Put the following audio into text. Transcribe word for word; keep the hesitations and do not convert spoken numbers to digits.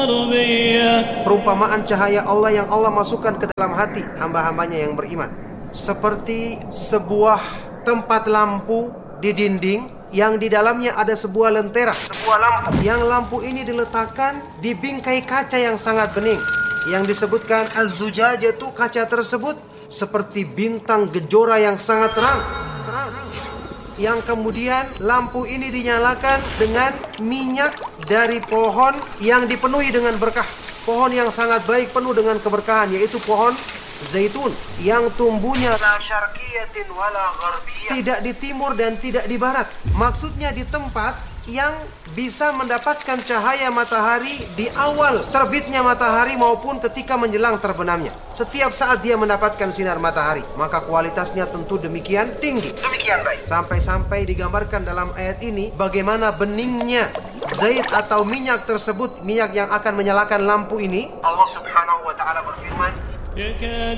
Perumpamaan cahaya Allah yang Allah masukkan ke dalam hati hamba-hambanya yang beriman, seperti sebuah tempat lampu di dinding yang di dalamnya ada sebuah lentera, sebuah lampu. Yang lampu ini diletakkan di bingkai kaca yang sangat bening, yang disebutkan az-zujajatu, kaca tersebut seperti bintang gejora yang sangat terang. terang. Yang kemudian lampu ini dinyalakan dengan minyak dari pohon yang dipenuhi dengan berkah. Pohon yang sangat baik, penuh dengan keberkahan, yaitu pohon zaitun yang tumbuhnya la syarqiyatin wala gharbiyah, tidak di timur dan tidak di barat. Maksudnya di tempat yang bisa mendapatkan cahaya matahari di awal terbitnya matahari maupun ketika menjelang terbenamnya. Setiap saat dia mendapatkan sinar matahari, maka kualitasnya tentu demikian tinggi, demikian baik. Sampai-sampai digambarkan dalam ayat ini bagaimana beningnya zait atau minyak tersebut, minyak yang akan menyalakan lampu ini. Allah Subhanahu wa taala berfirman,